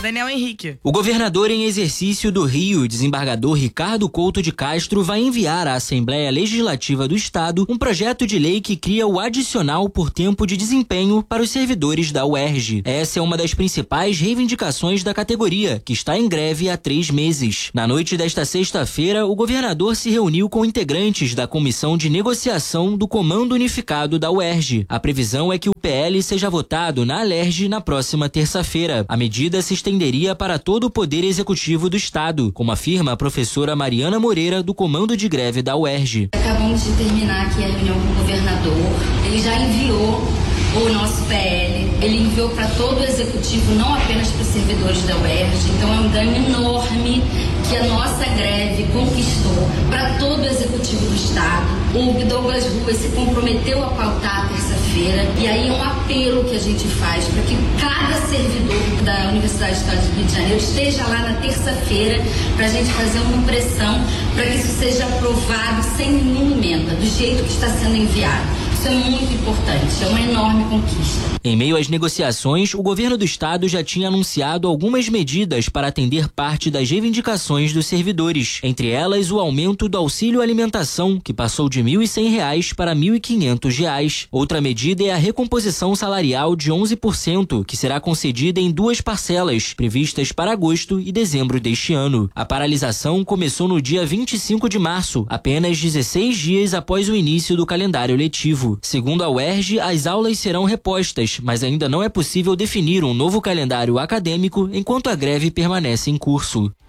Daniel Henrique. O governador em exercício do Rio, desembargador Ricardo Couto de Castro, vai enviar à Assembleia Legislativa do Estado um projeto de lei que cria o adicional por tempo de desempenho para os servidores da UERJ. Essa é uma das principais reivindicações da categoria, que está em greve há 3 meses. Na noite desta sexta-feira, o governador se reuniu com integrantes da Comissão de Negociação do Comando Unificado da UERJ. A previsão é que o PL seja votado na Alerj na próxima terça-feira. A medida se estenderia para todo o Poder Executivo do Estado, como afirma a professora Mariana Moreira, do Comando de Greve da UERJ. Acabamos de terminar aqui a reunião com o governador. Ele já enviou o nosso PL, ele enviou para todo o Executivo, não apenas para os servidores da UERJ. Então é um ganho enorme que a nossa greve conquistou para todo o Executivo do Estado. O Douglas Ruas se comprometeu a pautar a terça-feira, e aí é um apelo que a gente faz para que cada servidor da Universidade do Estado do Rio de Janeiro esteja lá na terça-feira para a gente fazer uma pressão para que isso seja aprovado sem nenhuma emenda, do jeito que está sendo enviado. Isso é muito importante, é uma enorme conquista. Em meio às negociações, o governo do estado já tinha anunciado algumas medidas para atender parte das reivindicações dos servidores. Entre elas, o aumento do auxílio alimentação, que passou de R$ 1.100 para R$ 1.500. Outra medida é a recomposição salarial de 11%, que será concedida em 2 parcelas, previstas para agosto e dezembro deste ano. A paralisação começou no dia 25 de março, apenas 16 dias após o início do calendário letivo. Segundo a UERJ, as aulas serão repostas, mas ainda não é possível definir um novo calendário acadêmico enquanto a greve permanece em curso.